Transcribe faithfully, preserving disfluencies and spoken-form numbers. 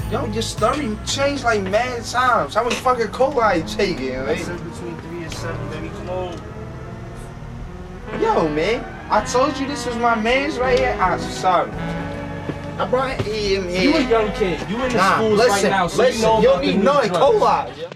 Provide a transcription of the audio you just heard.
Yo, your story changed like mad times. How much fucking cola you taking, man? I said between three and seven, baby. Come on. Yo, man. I told you this was my man's right here. I'm sorry. I brought him here. You a young kid. You in the Nah, schools listen, right now, so listen, you know you about don't the need new no drugs. cola.